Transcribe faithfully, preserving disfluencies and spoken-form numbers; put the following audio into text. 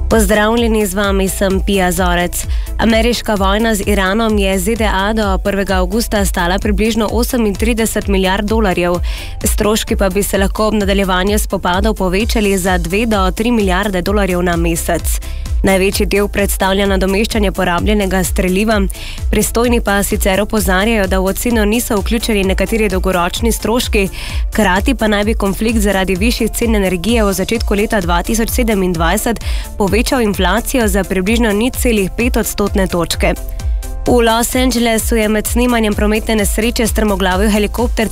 Pozdravljeni, z vami sem Pia Zorec. Ameriška vojna z Iranom je Z D A do prvega avgusta stala približno osemintrideset milijard dolarjev. Stroški pa bi se lahko ob nadaljevanju spopadov povečali za dve do tri milijarde dolarjev na mesec. Največji del predstavlja nadomeščanje porabljenega streliva. Pristojni pa sicer opozarjajo, da v oceno niso vključeni nekateri dolgoročni stroški, hkrati pa naj bi konflikt zaradi višjih cen energije v začetku leta dva tisoč sedemindvajset povečal inflacijo za približno nič celih pet odstotne točke. V Los Angelesu je med snemanjem prometne nesreče strmoglavil helikopter